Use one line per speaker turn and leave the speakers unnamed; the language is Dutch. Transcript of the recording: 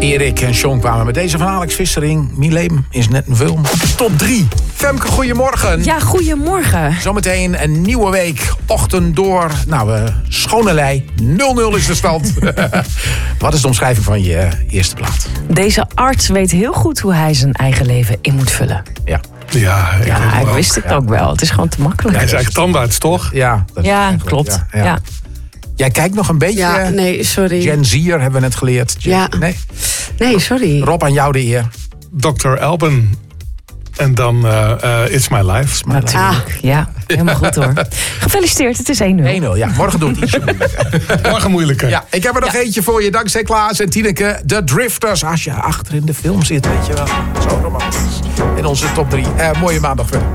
Erik en Sean kwamen met deze van Alex Vissering. Mileem is net een film. Top 3. Femke, goedemorgen.
Ja, goedemorgen.
Zometeen een nieuwe week. Ochtend door. Schone lei. 0-0 is de stand. Wat is de omschrijving van je eerste plaat?
Deze arts weet heel goed hoe hij zijn eigen leven in moet vullen.
Ja.
Ja,
ik wist het ook wel. Het is gewoon te makkelijk.
Hij is eigenlijk tandarts, toch?
Ja, dat is
klopt. Ja.
Jij kijkt nog een beetje...
Ja, nee, sorry.
Gen Zier hebben we net geleerd.
Nee, sorry.
Rob, aan jou de eer.
Dr. Alban. En dan It's My Life.
Natuurlijk, ja. Helemaal goed hoor. Gefeliciteerd, het is 1-0.
1-0, ja. Morgen doe het ietsje moeilijker.
Morgen moeilijker.
Ja, ik heb er nog eentje voor je. Dankzij Klaas en Tineke. The Drifters. Als je achter in de film zit, weet je wel. Zo romantisch. In onze top 3. Mooie maandag verder.